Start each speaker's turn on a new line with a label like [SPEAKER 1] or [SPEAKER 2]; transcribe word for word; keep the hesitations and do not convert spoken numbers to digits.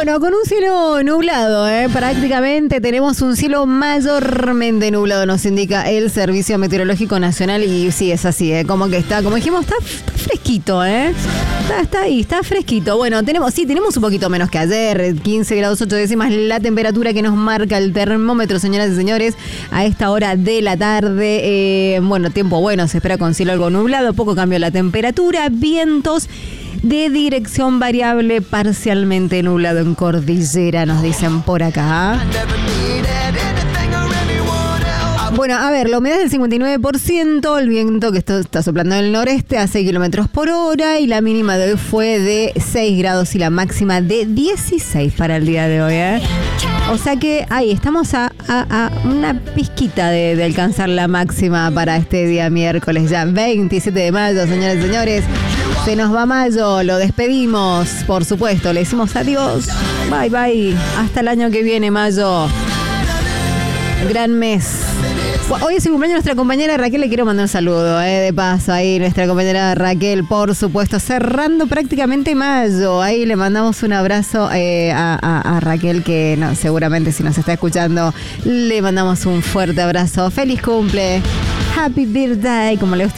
[SPEAKER 1] Bueno, con un cielo nublado, ¿eh? Prácticamente tenemos un cielo mayormente nublado, nos indica el Servicio Meteorológico Nacional. Y sí, es así, ¿eh? Como que está, como dijimos, está, está fresquito, ¿eh? Está, está ahí, está fresquito. Bueno, tenemos, sí, tenemos un poquito menos que ayer, quince grados ocho décimas, la temperatura que nos marca el termómetro, señoras y señores, a esta hora de la tarde. Eh, bueno, tiempo bueno, se espera con cielo algo nublado, poco cambio en la temperatura, vientos de dirección variable, parcialmente nublado en cordillera, nos dicen por acá. Bueno, a ver, la humedad es del cincuenta y nueve por ciento, el viento que esto está soplando del noreste a seis kilómetros por hora y la mínima de hoy fue de seis grados y la máxima de dieciséis para el día de hoy, ¿eh? O sea que ahí estamos a, a, a una pizquita de, de alcanzar la máxima para este día miércoles, ya veintisiete de mayo, señoras y señores. Se nos va mayo, lo despedimos, por supuesto, le decimos adiós, bye bye, hasta el año que viene, mayo. Gran mes. Hoy es el cumpleaños de nuestra compañera Raquel, le quiero mandar un saludo, eh, de paso, ahí nuestra compañera Raquel, por supuesto, cerrando prácticamente mayo, ahí le mandamos un abrazo eh, a, a, a Raquel, que no, seguramente si nos está escuchando, le mandamos un fuerte abrazo, feliz cumple, happy birthday, como le gusta